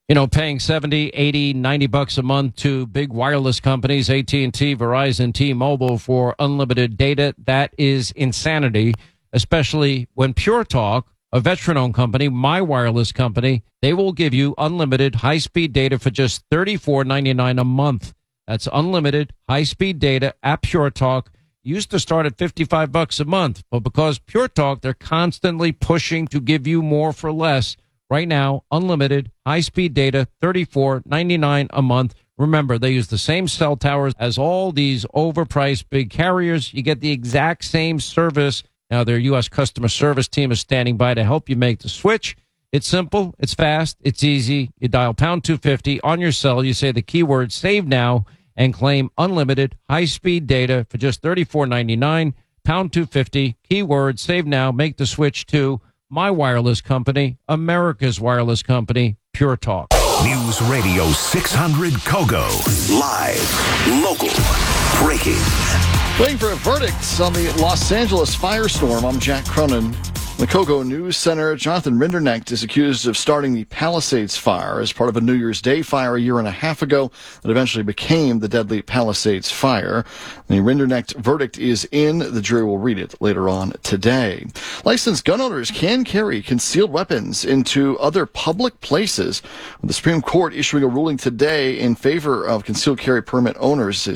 Paying 70, 80, 90 bucks a month to big wireless companies, AT&T, Verizon, T-Mobile for unlimited data, that is insanity, especially when Pure Talk, a veteran-owned company, my wireless company, they will give you unlimited high-speed data for just $34.99 a month. That's unlimited high-speed data at Pure Talk. Used to start at 55 bucks a month, but because Pure Talk, they're constantly pushing to give you more for less. Right now, unlimited high-speed data, $34.99 a month. Remember, they use the same cell towers as all these overpriced big carriers. You get the exact same service. Now, their U.S. customer service team is standing by to help you make the switch. It's simple, it's fast, it's easy. You dial pound 250 on your cell. You say the keyword save now and claim unlimited high-speed data for just $34.99. Pound 250, keyword save now. Make the switch to my wireless company, America's wireless company, Pure Talk. News Radio 600 Kogo. Live, local, breaking. Waiting for a verdict on the Los Angeles firestorm. I'm Jack Cronin. The Kogo News Center, Jonathan Rinderknecht is accused of starting the Palisades fire as part of a New Year's Day fire a year and a half ago that eventually became the deadly Palisades fire. The Rinderknecht verdict is in. The jury will read it later on today. Licensed gun owners can carry concealed weapons into other public places. The Supreme Court issuing a ruling today in favor of concealed carry permit owners.